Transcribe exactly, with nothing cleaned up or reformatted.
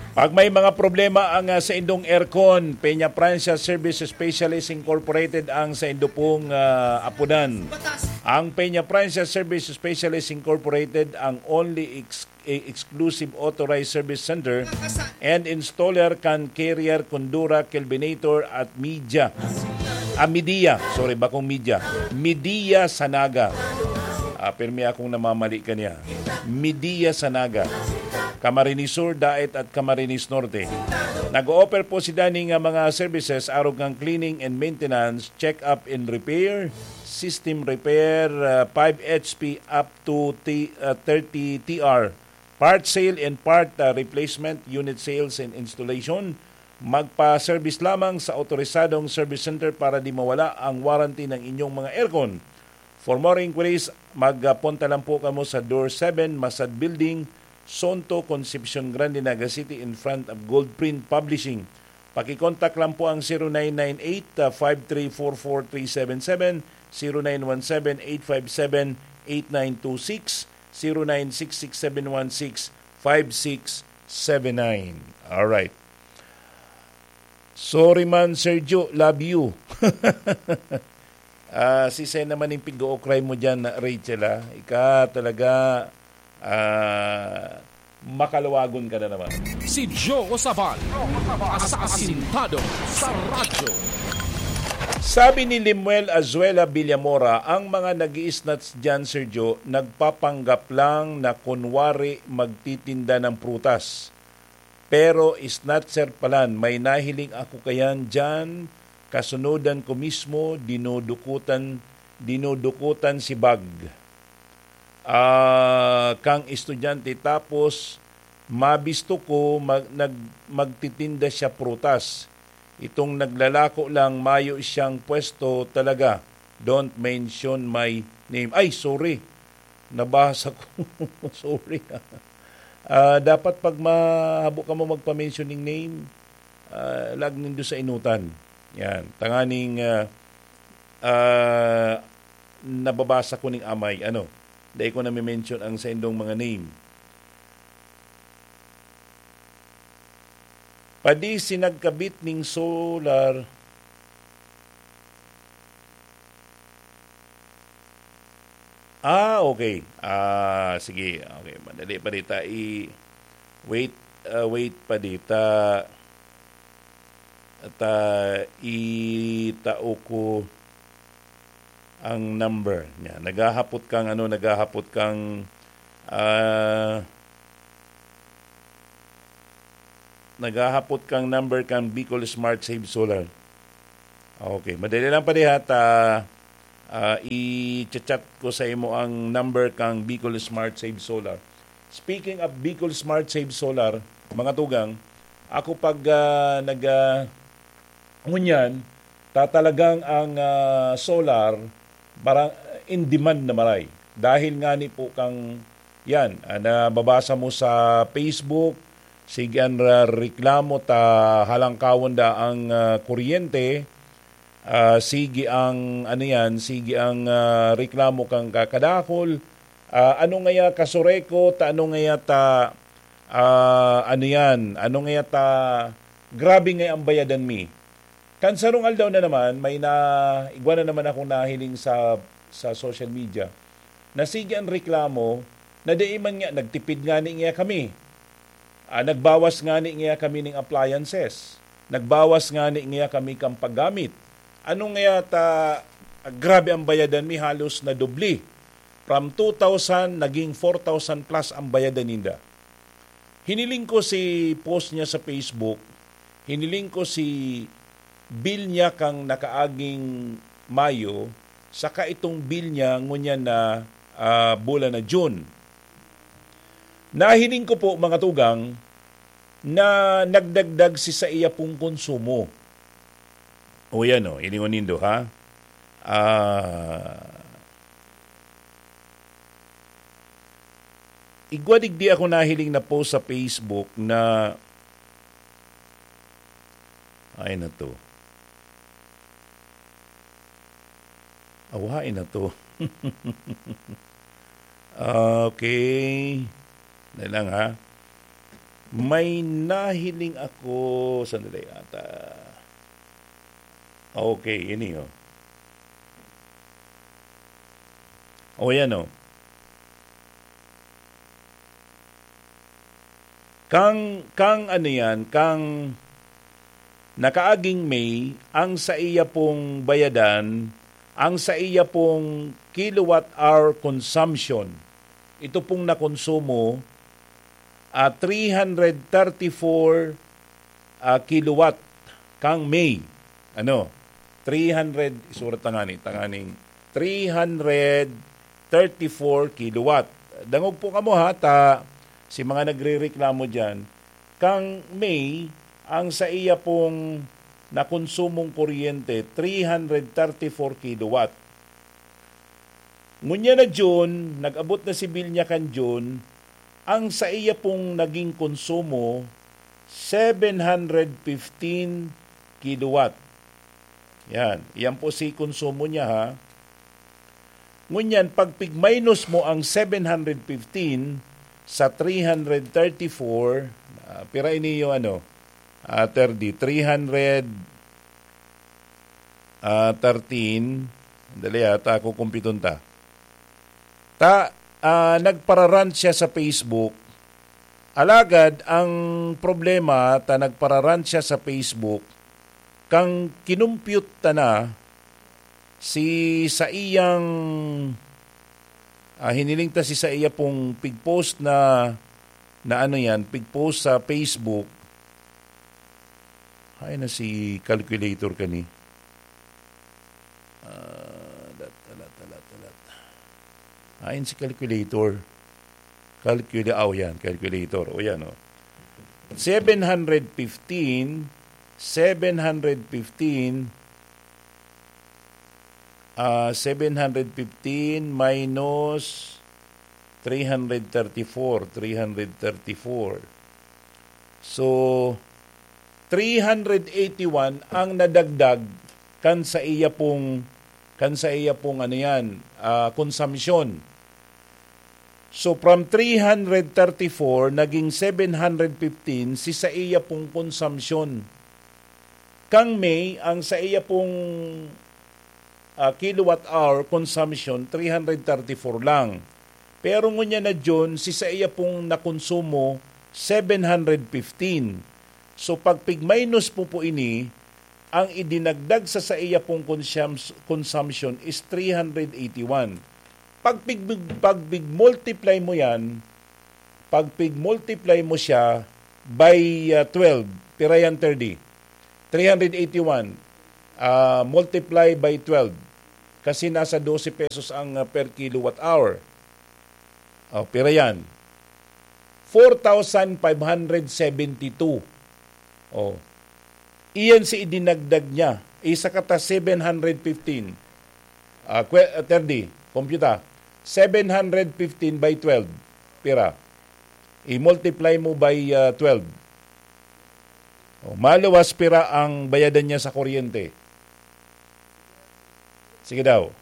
Pag may mga problema ang uh, sa indong aircon, Peña Francia Service Specialist Incorporated ang sa indo pong uh, apunan. Ang Peña Francia Service Specialist Incorporated ang only ex- exclusive authorized service center and installer can carrier, Kondura, Kelvinator at media. Ah, media. Sorry, bakong media. Media Sanaga. Ah, permi akong namamali kanya. Media Sanaga. Camarines Sur, Daet at Camarines Norte. Nag-o-offer po si Daning mga services arog ng cleaning and maintenance, check-up and repair, system repair, uh, five H P up to T, uh, thirty T R, part sale and part uh, replacement, unit sales and installation. Magpa-service lamang sa autorisadong service center para di mawala ang warranty ng inyong mga aircon. For more inquiries, magpunta lang po kamo sa Door seven, Masad Building, Sonto, Concepcion Grande, Naga City in front of Goldprint Publishing. Pakikontak lang po ang zero nine nine eight, five three four four, three seven seven, zero nine one seven, eight five seven, eight nine two six, zero nine six six, seven one six, five six seven nine. Alright. Sorry man, Sergio. Love you. uh, si Sen naman yung pig-o-cry mo dyan, Rachel. Ha? Ika talaga... Uh, makalawagon ka na naman. Si Joe Osaban, asasintado sa radyo. Sabi ni Limuel Azuela Villamora, ang mga nag-i-snatch dyan, Sir Joe, nagpapanggap lang na kunwari magtitinda ng prutas. Pero snatcher palan, may nahiling ako kayan dyan, kasunodan ko mismo, dinudukutan, dinudukutan si bag. Uh, kang estudyante tapos mabisto ko mag, nag, magtitinda siya prutas. Itong naglalako lang, mayo siyang pwesto talaga. Don't mention my name. Ay, sorry. Nabasa ko. Sorry. Uh, dapat pag mahabo ka mo magpa-mention ng name, uh, lag nindo sa inutan. Yan. Tanganing uh, uh, nababasa ko ng amay. Ano? Dahil ko na mention ang sa indong mga name. Padi sinagkabit ning solar. Ah, okay. Ah, sige. Okay, madali pa dita i wait uh, wait pa dita at uh, itao ko ang number niya. Naghahapot kang ano, naghahapot kang uh, naghahapot kang number kang Bicol Smart Save Solar. Okay, madali lang pa diha ta uh, i-chat ko sa imo ang number kang Bicol Smart Save Solar. Speaking of Bicol Smart Save Solar, mga tugang, ako pag uh, nag uh, ngunyan, tatalagang ang uh, solar parang in demand na maray. Dahil nga ni po kang yan, uh, nababasa mo sa Facebook, sige ang reklamo ta halangkawon da ang uh, kuryente, uh, sige ang ano yan, sige ang uh, reklamo kang kakadakol, uh, ano ngaya kasureko, ta ano ngaya ta uh, ano yan, ano ngaya ta grabe nga ang bayadan mi. Kansarong aldaw na naman, may na igwa na naman akong nahiling sa sa social media. Nasigi ang reklamo na di man nga nagtipid nga ni nga kami. Ah, nagbawas nga ni nga kami ng appliances. Nagbawas nga ni nga kami kang paggamit. Ano nga ta ah, grabe ang bayadan mi, halos na dobli. From two thousand naging four thousand plus ang bayadan ninda. Hiniling ko si post niya sa Facebook. Hiniling ko si bill niya kang nakaaging Mayo, saka itong bill niya ngunya na uh, bulan na June. Nahiling ko po mga tugang na nagdagdag si sa iya pong konsumo. O yan o, iningon nindo ha. Uh, igwadig di ako nahiling na post sa Facebook na ay na to. Awain na to. Okay. Na lang ha. May nahiling ako. Sandali ata. Okay, ini oh. O yan oh. Kang, kang ano yan, kang nakaaging May, ang sa iya pong bayadan, ang sa iya pong kilowatt hour consumption, ito pong nakonsumo, uh, three hundred thirty-four uh, kilowatt kang May. Ano? three hundred, isurat tangani, tanganing, three hundred thirty-four kilowatt. Dangog po kamo ha, ta, si mga nagre-reklamo dyan, kang May, ang sa iya pong nakonsumong kuryente, three hundred thirty-four kilowatt. Ngunya na June, nag-abot na si bill niya kan June, ang sa iya pong naging konsumo, seven hundred fifteen kilowatt. Yan, yan po si konsumo niya ha. Ngunyan, pag pig-minus mo ang seven hundred fifteen sa three hundred thirty-four, uh, pira ini yung ano, uh, thirty, three hundred thirteen, dali ata ako kumpiton ta. Ta, uh, nagpararant siya sa Facebook. Alagad, ang problema, ta nagpararant siya sa Facebook, kang kinumpute ta na, si sa iyang uh, hiniling ta si sa iya pong pig-post na na ano yan, pig-post sa Facebook. Ay na si calculator kani. Uh, lat, lat, lat, lat. Ayon si calculator. Calculator, oh yan, calculator. O yan, oh. seven hundred fifteen, seven hundred fifteen, Uh, seven hundred fifteen minus three hundred thirty-four. three hundred thirty-four. So, three hundred eighty-one ang nadagdag kan sa iya pong kan sa iya pong ano yan, uh, consumption. So, from three hundred thirty-four naging seven hundred fifteen si sa iya pong consumption. Kang May, ang sa iya pong Uh, kilowatt hour consumption, three hundred thirty-four lang. Pero ngunya na June, si sa iya pong nakonsumo, seven hundred fifteen. So pag pig-minus po po ini, ang idinagdag sa sa iya pong consum- consumption is three hundred eighty-one. Pag pig-multiply mo yan, pag pig-multiply mo siya by uh, twelve, pira yan thirty. three hundred eighty-one uh, multiply by twelve. Kasi nasa twelve pesos ang uh, per kilowatt hour. O, pira yan. four thousand five hundred seventy-two. O, iyan si idinagdag niya. Isa kata seven hundred fifteen. Uh, thirty. Computer. seven hundred fifteen by twelve. Pira. I-multiply mo by uh, twelve. O, maluwas pira ang bayadan niya sa kuryente. Sige daw.